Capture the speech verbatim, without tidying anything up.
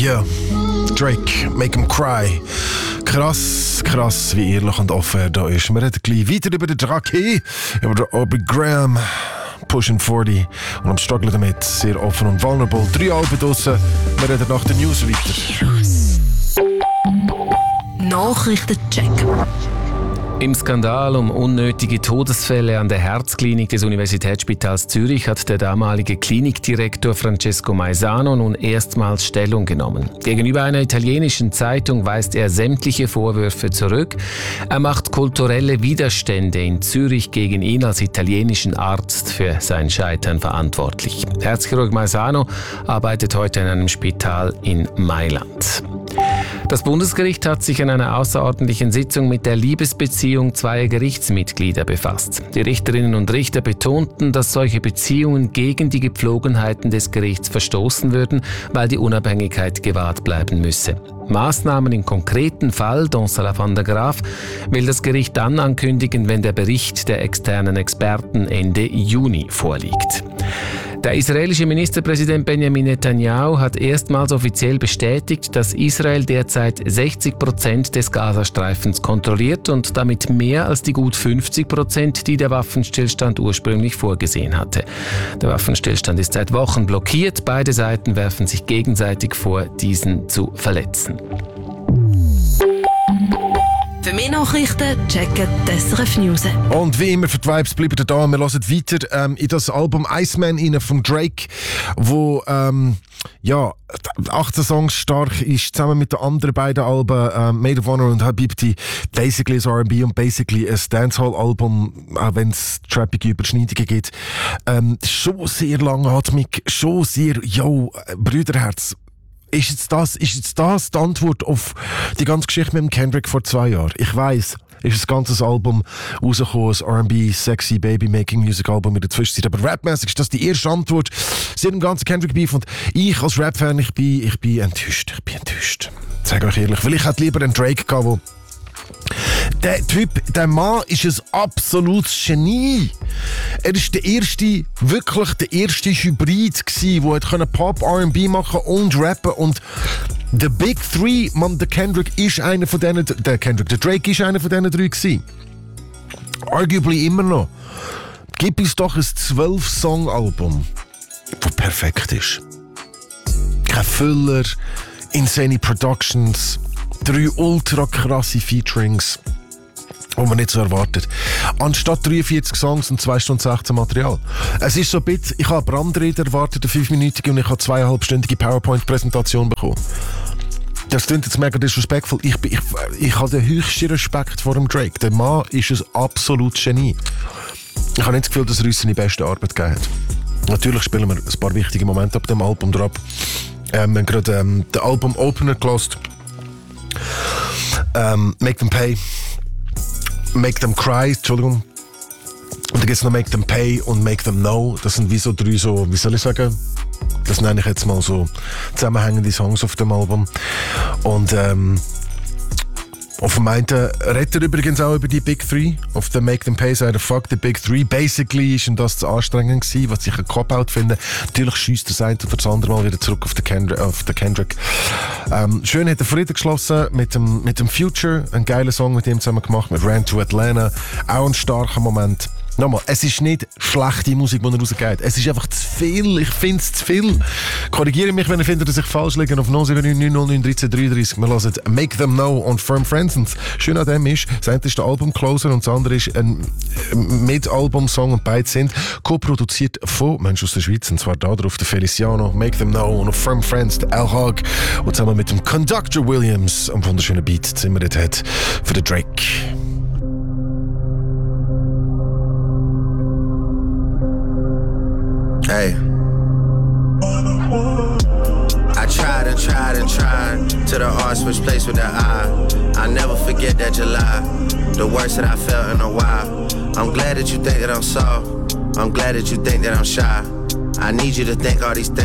Ja, Drake, Make 'em Cry. Krass, krass, wie ehrlich und offen er da ist. Wir reden gleich weiter über den Drake, über den Aubrey Graham, Pushing vierzig und am Struggle damit, sehr offen und vulnerable. Drei Alben draussen, wir reden nach den News weiter. Nachrichtencheck. Im Skandal um unnötige Todesfälle an der Herzklinik des Universitätsspitals Zürich hat der damalige Klinikdirektor Francesco Maisano nun erstmals Stellung genommen. Gegenüber einer italienischen Zeitung weist er sämtliche Vorwürfe zurück. Er macht kulturelle Widerstände in Zürich gegen ihn als italienischen Arzt für sein Scheitern verantwortlich. Herzchirurg Maisano arbeitet heute in einem Spital in Mailand. Das Bundesgericht hat sich in einer außerordentlichen Sitzung mit der Liebesbeziehung zweier Gerichtsmitglieder befasst. Die Richterinnen und Richter betonten, dass solche Beziehungen gegen die Gepflogenheiten des Gerichts verstoßen würden, weil die Unabhängigkeit gewahrt bleiben müsse. Maßnahmen im konkreten Fall, Donsala van der Graaf, will das Gericht dann ankündigen, wenn der Bericht der externen Experten Ende Juni vorliegt. Der israelische Ministerpräsident Benjamin Netanyahu hat erstmals offiziell bestätigt, dass Israel derzeit sechzig Prozent des Gazastreifens kontrolliert und damit mehr als die gut fünfzig Prozent, die der Waffenstillstand ursprünglich vorgesehen hatte. Der Waffenstillstand ist seit Wochen blockiert. Beide Seiten werfen sich gegenseitig vor, diesen zu verletzen. Für mehr Nachrichten checken die S R F News. Und wie immer für die Vibes bleiben da. Wir hören weiter ähm, in das Album Iceman rein von Drake, wo ähm, ja, achtzehn Songs stark ist, zusammen mit den anderen beiden Alben ähm, Made of Honor und Habibti, basically ein R and B und basically ein Dancehall-Album, auch wenn es trappige Überschneidungen gibt. Ähm, schon sehr langatmig, schon sehr, yo, Brüderherz. Ist jetzt das, ist jetzt das die Antwort auf die ganze Geschichte mit dem Kendrick vor zwei Jahren? Ich weiss, ist das ganze Album rausgekommen, ein R and B, sexy Baby-Making-Music-Album in der Zwischenzeit. Aber rapmäßig ist das die erste Antwort seit dem ganzen Kendrick-Beef. Und ich als Rap-Fan, ich bin, ich bin enttäuscht. Ich bin enttäuscht. Ich sage euch ehrlich, weil ich hätte lieber einen Drake gehabt, wo der Typ, der Mann ist ein absolutes Genie. Er ist der erste, wirklich der erste Hybrid gsi, der Pop, R and B machen und rappen. Und der Big Three, man, der Kendrick ist einer von denen, der Kendrick, der Drake ist einer von diesen drei gsi. Arguably immer noch. Gib uns doch ein zwölf-Song-Album, das perfekt ist. Kein Füller, insane Productions, drei ultra krasse Featurings, die man nicht so erwartet. Anstatt dreiundvierzig Songs und zwei Stunden sechzehn Material. Es ist so ein bisschen, ich habe eine Brandrede erwartet, eine fünfminütige, und ich habe eine zweieinhalbstündige PowerPoint-Präsentation bekommen. Das klingt jetzt mega disrespectful. Ich, ich, ich habe den höchsten Respekt vor dem Drake. Der Mann ist ein absolutes Genie. Ich habe nicht das Gefühl, dass er uns seine beste Arbeit gegeben hat. Natürlich spielen wir ein paar wichtige Momente ab dem Album drauf. Ähm, wir haben gerade ähm, den Album-Opener gelost. Ähm, Make Them Pay. Make Them Cry, Entschuldigung. Und dann gibt es noch Make Them Pay und Make Them Know. Das sind wie so drei, so, wie soll ich sagen, das nenne ich jetzt mal so zusammenhängende Songs auf dem Album. Und ähm, auf dem einen redet er übrigens auch über die Big Three. Auf dem Make Them Pay sagt er, fuck the Big Three. Basically ist ihm das zu anstrengend gewesen, was ich ein Cop-Out finde. Natürlich schiesst das eine oder das andere Mal wieder zurück auf den Kendrick. Auf den Kendrick. Ähm, schön hat er Frieden geschlossen mit dem, mit dem Future. Ein geiler Song mit ihm zusammen gemacht, mit Ran to Atlanta. Auch ein starker Moment. Nochmal, es ist nicht schlechte Musik, die er rausgeht. Es ist einfach zu viel. Ich finde es zu viel. Korrigiere mich, wenn ihr findet, dass ich falsch liege. Auf null sieben neun neun null neun eins drei drei drei. Wir hören Make Them Know und Firm Friends. Und schön an dem ist, das eine ist der Album-Closer und das andere ist ein Mit-Album-Song. Und beide sind co-produziert von Menschen aus der Schweiz. Und zwar da drauf der Feliciano, Make Them Know, und auf Firm Friends der Al Hag. Und zusammen mit dem Conductor Williams am wunderschönen Beat zimmert hat für den Drake. Hey, I tried and tried and tried till the heart switched place with the eye. I never forget that July, the worst that I felt in a while. I'm glad that you think that I'm soft. I'm glad that you think that I'm shy. I need you to think all these things